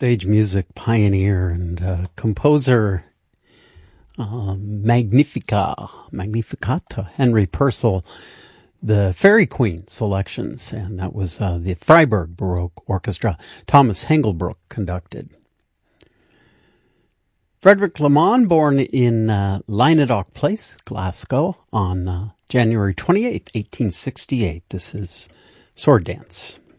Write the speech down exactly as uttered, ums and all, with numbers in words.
stage music pioneer and uh, composer uh, Magnifica, Magnificata, Henry Purcell, the Fairy Queen selections, and that was uh, the Freiburg Baroque Orchestra. Thomas Hengelbrook conducted. Frederick Lamond, born in uh, Lynedoch Place, Glasgow, on uh, January twenty-eighth, eighteen sixty-eight. This is Sword Dance.